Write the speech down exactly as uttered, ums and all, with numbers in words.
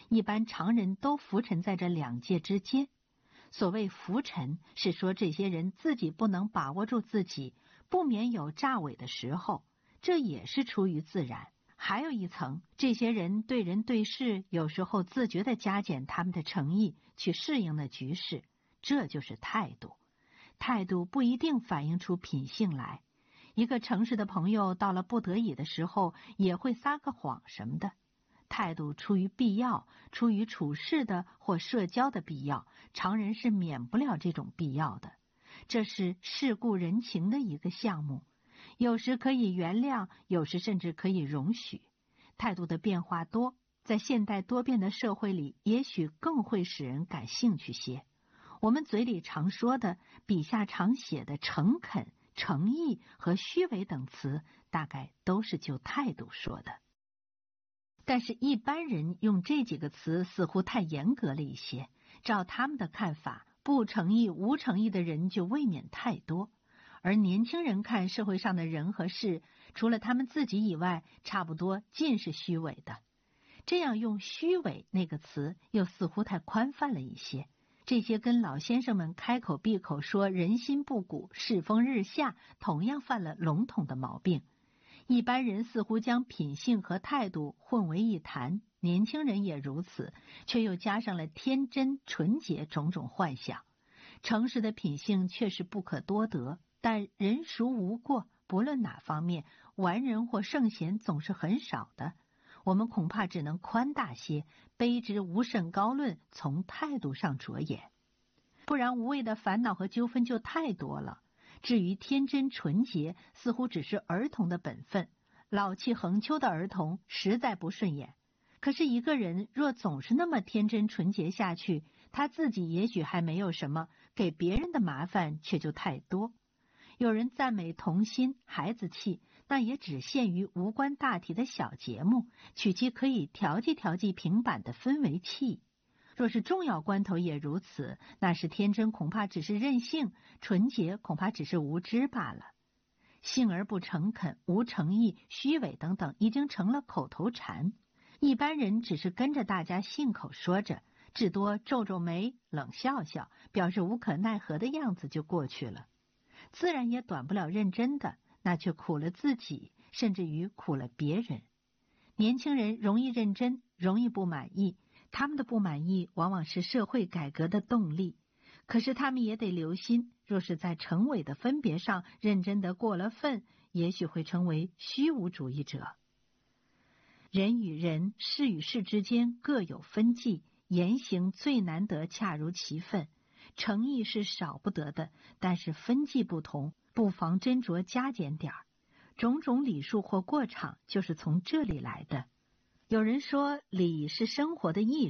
一般常人都浮沉在这两界之间。所谓浮沉，是说这些人自己不能把握住自己，不免有诈伪的时候，这也是出于自然。还有一层，这些人对人对事，有时候自觉地加减他们的诚意，去适应了局势，这就是态度。态度不一定反映出品性来。一个诚实的朋友到了不得已的时候，也会撒个谎什么的。态度出于必要，出于处事的或社交的必要，常人是免不了这种必要的。这是世故人情的一个项目，有时可以原谅，有时甚至可以容许。态度的变化多，在现代多变的社会里，也许更会使人感兴趣些。我们嘴里常说的，笔下常写的诚恳、诚意和虚伪等词，大概都是就态度说的。但是一般人用这几个词似乎太严格了一些，照他们的看法，不诚意、无诚意的人就未免太多。而年轻人看社会上的人和事，除了他们自己以外，差不多尽是虚伪的。这样用虚伪那个词，又似乎太宽泛了一些。这些跟老先生们开口闭口说人心不古、世风日下，同样犯了笼统的毛病。一般人似乎将品性和态度混为一谈，年轻人也如此，却又加上了天真、纯洁种种幻想。诚实的品性确实不可多得，但人孰无过，不论哪方面，完人或圣贤总是很少的。我们恐怕只能宽大些，卑职无甚高论，从态度上着眼，不然无谓的烦恼和纠纷就太多了。至于天真纯洁，似乎只是儿童的本分，老气横秋的儿童实在不顺眼。可是一个人若总是那么天真纯洁下去，他自己也许还没有什么，给别人的麻烦却就太多。有人赞美童心、孩子气，那也只限于无关大体的小节目，取其可以调剂调剂平板的氛围气。若是重要关头也如此，那是天真恐怕只是任性，纯洁恐怕只是无知罢了。性而不诚恳、无诚意、虚伪等等，已经成了口头禅。一般人只是跟着大家信口说着，至多皱皱眉、冷笑笑，表示无可奈何的样子就过去了。自然也短不了认真的，那却苦了自己，甚至于苦了别人。年轻人容易认真，容易不满意，他们的不满意往往是社会改革的动力。可是他们也得留心，若是在诚伪的分别上认真的过了分，也许会成为虚无主义者。人与人、事与事之间各有分际，言行最难得恰如其分。诚意是少不得的，但是分际不同，不妨斟酌加减点儿。种种礼数或过场，就是从这里来的。有人说，礼是生活的艺术。